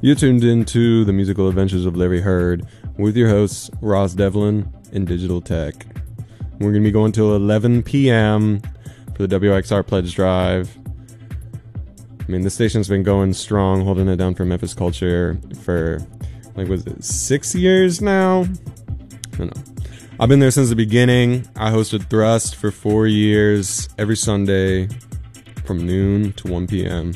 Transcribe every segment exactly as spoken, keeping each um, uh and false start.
You tuned into the musical adventures of Larry Heard with your hosts, Ross Devlin and Digital Tech. We're going to be going till eleven p.m. for the W X R Pledge Drive. I mean, the station's been going strong, holding it down for Memphis culture for, like, was it six years now? I don't know. I've been there since the beginning. I hosted Thrust for four years, every Sunday from noon to one p.m.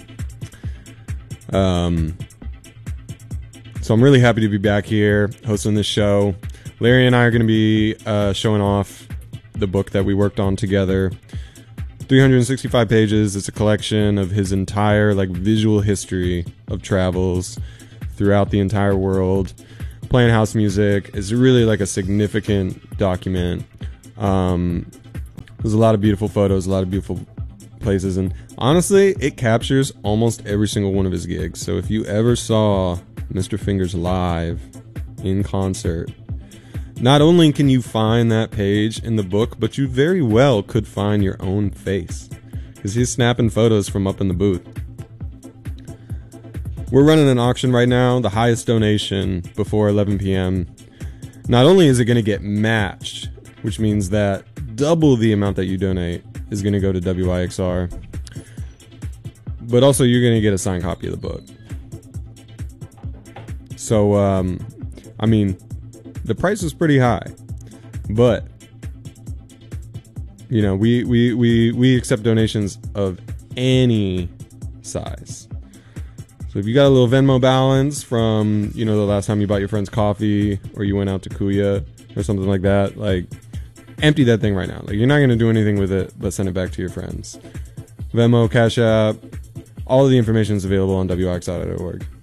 Um... So I'm really happy to be back here hosting this show. Larry and I are going to be uh, showing off the book that we worked on together. three hundred sixty-five pages. It's a collection of his entire like visual history of travels throughout the entire world, playing house music. It's really like a significant document. Um, there's a lot of beautiful photos, a lot of beautiful places, and honestly, it captures almost every single one of his gigs. So if you ever saw Mister Fingers live in concert, not only can you find that page in the book, but you very well could find your own face, because he's snapping photos from up in the booth. We're running an auction right now. The highest donation before eleven p.m. Not only is it going to get matched, which means that double the amount that you donate is going to go to W I X R, but also you're going to get a signed copy of the book. So, um, I mean, the price is pretty high, but, you know, we, we, we, we accept donations of any size. So if you got a little Venmo balance from, you know, the last time you bought your friend's coffee or you went out to Kuya or something like that, like, empty that thing right now. Like, you're not going to do anything with it but send it back to your friends. Venmo, Cash App, all of the information is available on W I X R dot org.